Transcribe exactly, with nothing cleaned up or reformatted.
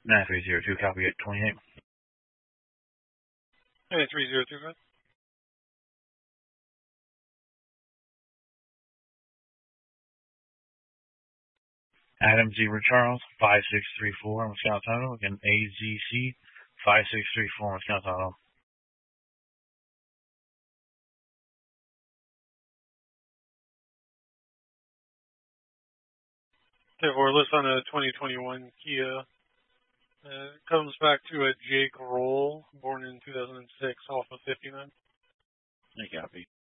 nine three zero two, copy at twenty-eight. nine three zero two five. Adam Zebra Charles, five six three four, Wisconsin Auto. Again, A Z C, five six three four, Wisconsin Auto. Okay, for a list on a twenty twenty-one Kia. Uh, comes back to a Jake Roll, born in two thousand six, off of fifty-nine. I copy.